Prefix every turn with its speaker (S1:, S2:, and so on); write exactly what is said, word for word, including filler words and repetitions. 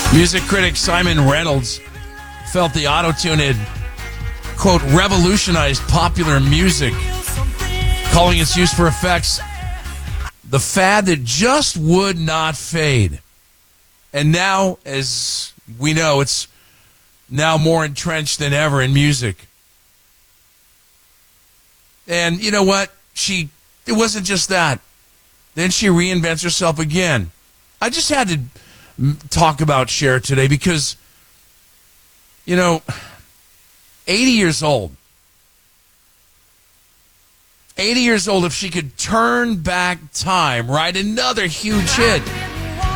S1: Music critic Simon Reynolds felt the auto-tune had, quote, revolutionized popular music, calling its use for effects the fad that just would not fade. And now, as we know, it's now more entrenched than ever in music. And you know what? She, it wasn't just that. Then she reinvents herself again. I just had to talk about Cher today because, you know, eighty years old. eighty years old, if she could turn back time, write another huge hit,